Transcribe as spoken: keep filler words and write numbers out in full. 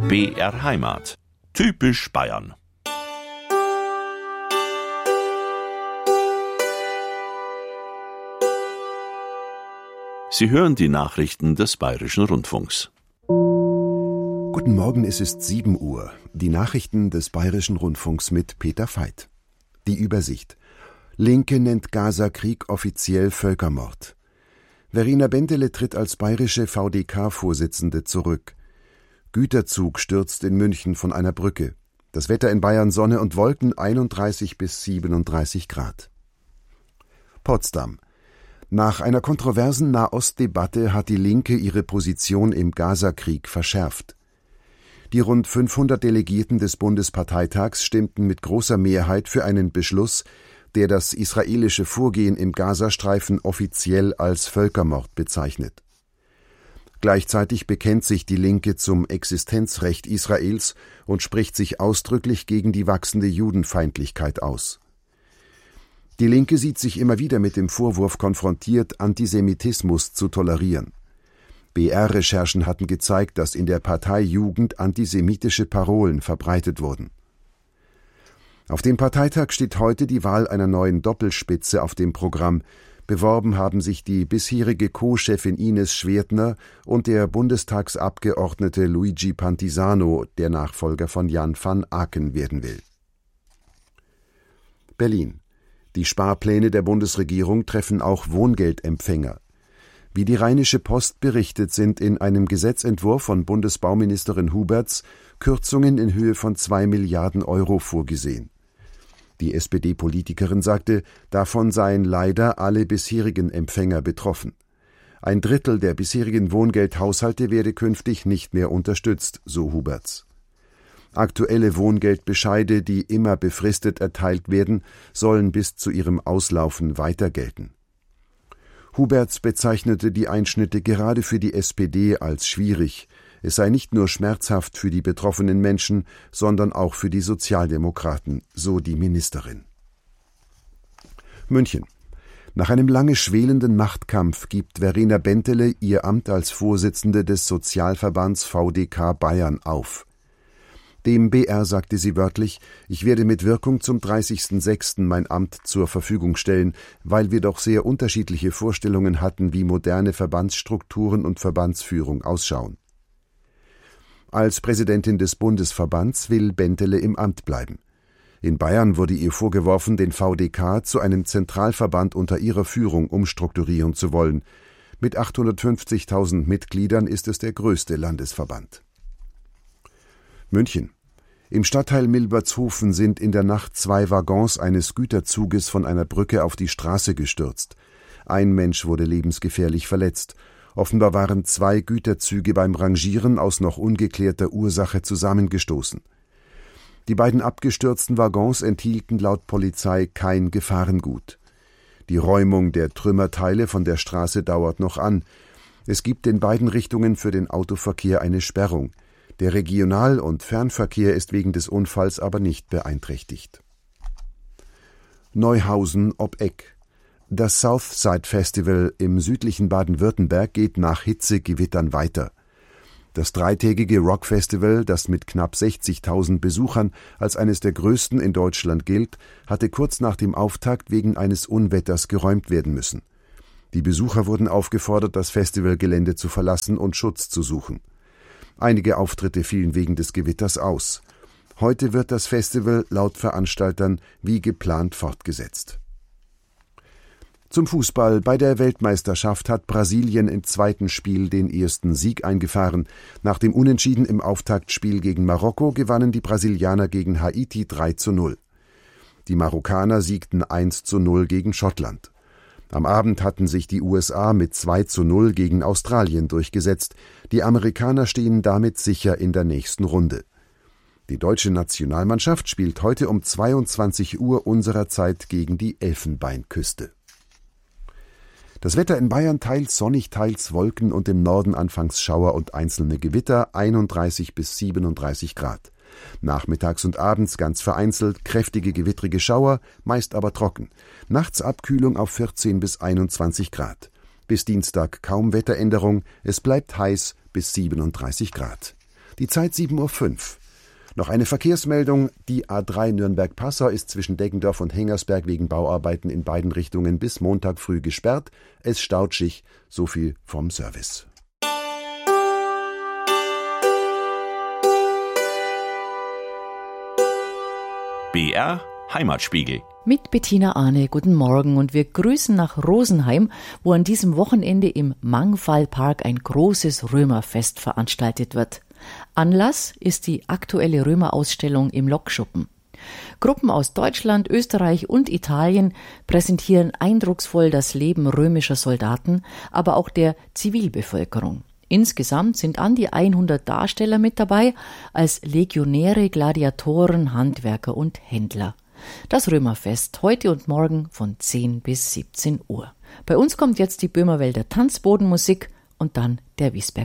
B R Heimat. Typisch Bayern. Sie hören die Nachrichten des Bayerischen Rundfunks. Guten Morgen, es ist sieben Uhr. Die Nachrichten des Bayerischen Rundfunks mit Peter Veit. Die Übersicht. Linke nennt Gaza-Krieg offiziell Völkermord. Verena Bentele tritt als bayerische V D K-Vorsitzende zurück. Güterzug stürzt in München von einer Brücke. Das Wetter in Bayern: Sonne und Wolken, einunddreißig bis siebenunddreißig Grad. Potsdam. Nach einer kontroversen Nahostdebatte hat die Linke ihre Position im Gaza-Krieg verschärft. Die rund fünfhundert Delegierten des Bundesparteitags stimmten mit großer Mehrheit für einen Beschluss, der das israelische Vorgehen im Gazastreifen offiziell als Völkermord bezeichnet. Gleichzeitig bekennt sich die Linke zum Existenzrecht Israels und spricht sich ausdrücklich gegen die wachsende Judenfeindlichkeit aus. Die Linke sieht sich immer wieder mit dem Vorwurf konfrontiert, Antisemitismus zu tolerieren. B R-Recherchen hatten gezeigt, dass in der Partei Jugend antisemitische Parolen verbreitet wurden. Auf dem Parteitag steht heute die Wahl einer neuen Doppelspitze auf dem Programm. Beworben haben sich die bisherige Co-Chefin Ines Schwertner und der Bundestagsabgeordnete Luigi Pantisano, der Nachfolger von Jan van Aken werden will. Berlin. Die Sparpläne der Bundesregierung treffen auch Wohngeldempfänger. Wie die Rheinische Post berichtet, sind in einem Gesetzentwurf von Bundesbauministerin Huberts Kürzungen in Höhe von zwei Milliarden Euro vorgesehen. Die S P D-Politikerin sagte, davon seien leider alle bisherigen Empfänger betroffen. Ein Drittel der bisherigen Wohngeldhaushalte werde künftig nicht mehr unterstützt, so Huberts. Aktuelle Wohngeldbescheide, die immer befristet erteilt werden, sollen bis zu ihrem Auslaufen weiter gelten. Huberts bezeichnete die Einschnitte gerade für die S P D als schwierig. Es sei nicht nur schmerzhaft für die betroffenen Menschen, sondern auch für die Sozialdemokraten, so die Ministerin. München. Nach einem lange schwelenden Machtkampf gibt Verena Bentele ihr Amt als Vorsitzende des Sozialverbands V D K Bayern auf. Dem B R sagte sie wörtlich: Ich werde mit Wirkung zum dreißigsten sechsten mein Amt zur Verfügung stellen, weil wir doch sehr unterschiedliche Vorstellungen hatten, wie moderne Verbandsstrukturen und Verbandsführung ausschauen. Als Präsidentin des Bundesverbands will Bentele im Amt bleiben. In Bayern wurde ihr vorgeworfen, den V D K zu einem Zentralverband unter ihrer Führung umstrukturieren zu wollen. Mit achthundertfünfzigtausend Mitgliedern ist es der größte Landesverband. München. Im Stadtteil Milbertshofen sind in der Nacht zwei Waggons eines Güterzuges von einer Brücke auf die Straße gestürzt. Ein Mensch wurde lebensgefährlich verletzt. Offenbar waren zwei Güterzüge beim Rangieren aus noch ungeklärter Ursache zusammengestoßen. Die beiden abgestürzten Waggons enthielten laut Polizei kein Gefahrengut. Die Räumung der Trümmerteile von der Straße dauert noch an. Es gibt in beiden Richtungen für den Autoverkehr eine Sperrung. Der Regional- und Fernverkehr ist wegen des Unfalls aber nicht beeinträchtigt. Neuhausen ob Eck. Das Southside Festival im südlichen Baden-Württemberg geht nach Hitzegewittern weiter. Das dreitägige Rockfestival, das mit knapp sechzigtausend Besuchern als eines der größten in Deutschland gilt, hatte kurz nach dem Auftakt wegen eines Unwetters geräumt werden müssen. Die Besucher wurden aufgefordert, das Festivalgelände zu verlassen und Schutz zu suchen. Einige Auftritte fielen wegen des Gewitters aus. Heute wird das Festival laut Veranstaltern wie geplant fortgesetzt. Zum Fußball. Bei der Weltmeisterschaft hat Brasilien im zweiten Spiel den ersten Sieg eingefahren. Nach dem Unentschieden im Auftaktspiel gegen Marokko gewannen die Brasilianer gegen Haiti drei zu null. Die Marokkaner siegten eins zu null gegen Schottland. Am Abend hatten sich die U S A mit zwei zu null gegen Australien durchgesetzt. Die Amerikaner stehen damit sicher in der nächsten Runde. Die deutsche Nationalmannschaft spielt heute um zweiundzwanzig Uhr unserer Zeit gegen die Elfenbeinküste. Das Wetter in Bayern teils sonnig, teils Wolken und im Norden anfangs Schauer und einzelne Gewitter, einunddreißig bis siebenunddreißig Grad. Nachmittags und abends ganz vereinzelt kräftige gewittrige Schauer, meist aber trocken. Nachts Abkühlung auf vierzehn bis einundzwanzig Grad. Bis Dienstag kaum Wetteränderung, es bleibt heiß bis siebenunddreißig Grad. Die Zeit sieben Uhr fünf. Noch eine Verkehrsmeldung. Die A drei Nürnberg-Passau ist zwischen Deggendorf und Hengersberg wegen Bauarbeiten in beiden Richtungen bis Montag früh gesperrt. Es staut sich. So viel vom Service. B R Heimatspiegel. Mit Bettina Arne, guten Morgen, und wir grüßen nach Rosenheim, wo an diesem Wochenende im Mangfallpark ein großes Römerfest veranstaltet wird. Anlass ist die aktuelle Römerausstellung im Lokschuppen. Gruppen aus Deutschland, Österreich und Italien präsentieren eindrucksvoll das Leben römischer Soldaten, aber auch der Zivilbevölkerung. Insgesamt sind an die hundert Darsteller mit dabei, als Legionäre, Gladiatoren, Handwerker und Händler. Das Römerfest heute und morgen von zehn bis siebzehn Uhr. Bei uns kommt jetzt die Böhmerwälder Tanzbodenmusik und dann der Wiesberger